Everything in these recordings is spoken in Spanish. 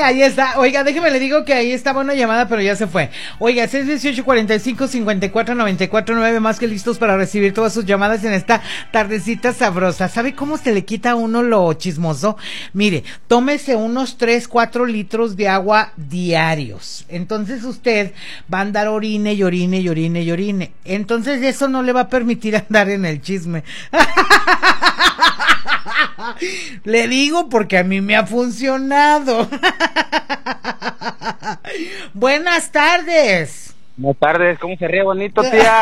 ahí está. Oiga, déjeme le digo que ahí estaba una llamada, pero ya se fue. Oiga, 618-45-54-94-9, más que listos para recibir todas sus llamadas en esta tardecita sabrosa. ¿Sabe cómo se le quita a uno lo chismoso? Mire, tómese unos 3-4 litros de agua diarios. Entonces usted va a andar orine y orine y orine y orine. Entonces eso no le va a permitir andar en el chisme. Le digo porque a mí me ha funcionado. Buenas tardes. Buenas tardes, ¿cómo se ríe bonito, tía?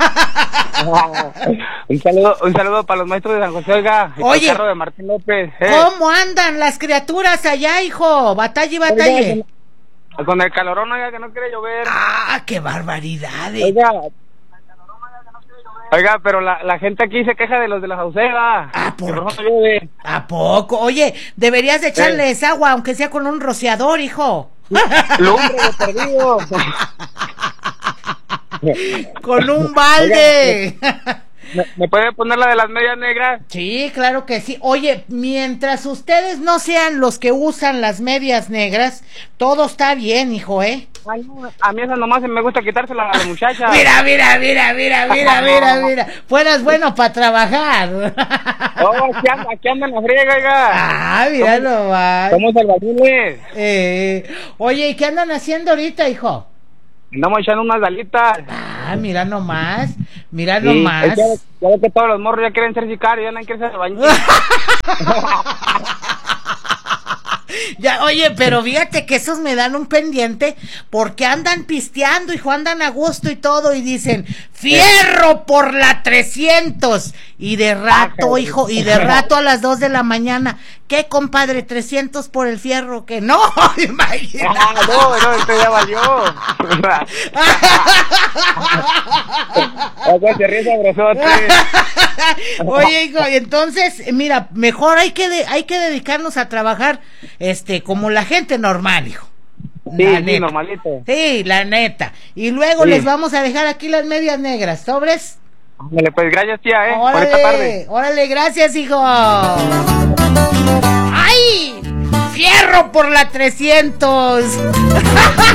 un saludo para los maestros de San José, oiga. Oye, el carro de Martín López. ¿cómo andan las criaturas allá, hijo? Batalle y batalle. Con el calorón, oiga, que no quiere llover. Ah, qué barbaridades. Oiga, pero la gente aquí se queja de los de la Sauceda. ¿Por qué? ¿A poco? Oye, deberías de echarles agua, aunque sea con un rociador, hijo. Lumbre de perdido. Con un balde. Oiga, ¿me puede poner la de las medias negras? Sí, claro que sí. Oye, mientras ustedes no sean los que usan las medias negras, todo está bien, hijo, ¿eh? Ay, no, a mí esa nomás me gusta quitársela a la muchacha. Mira. Fueras bueno para trabajar. Oh, aquí anda en la friega, oiga. Ah, mira nomás. Somos albañiles. Oye, ¿y qué andan haciendo ahorita, hijo? Andamos echando unas dalitas. Ah, mira nomás. Ya ve que todos los morros ya quieren ser sicarios, ya no quieren ser albañiles. Ya, oye, pero fíjate que esos me dan un pendiente porque andan pisteando, hijo, andan a gusto y todo y dicen, fierro por la 300 y de rato, hijo, y de rato a las 2 de la mañana, ¿qué, compadre? 300 por el fierro, que no, imagínate. No, esto ya valió. Se ríe sabrosote. Oye, hijo, entonces, mira, mejor hay que dedicarnos a trabajar, como la gente normal, hijo. Sí, normalito. Sí, la neta. Y luego les vamos a dejar aquí las medias negras, ¿sobres? Ándale, pues, gracias, tía, Órale, por esta tarde. Órale, gracias, hijo. ¡Ay! ¡Fierro por la 300!